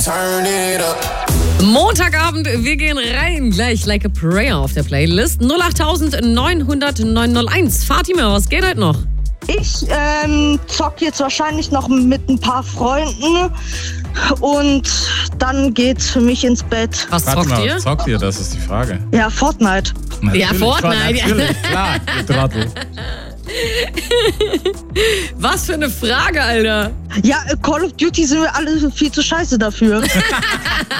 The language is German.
Turn it up. Montagabend, wir gehen rein. Gleich Like a Prayer auf der Playlist. 08900 901. Fatima, was geht heute noch? Ich zock jetzt wahrscheinlich noch mit ein paar Freunden und dann geht's für mich ins Bett. Was Warte zockt mal, ihr? was zockt ihr? Das ist die Frage. Ja, Fortnite. Natürlich, Fortnite, ja. Natürlich, klar, ihr Trottel. Was für eine Frage, Alter. Ja, Call of Duty sind wir alle viel zu scheiße dafür.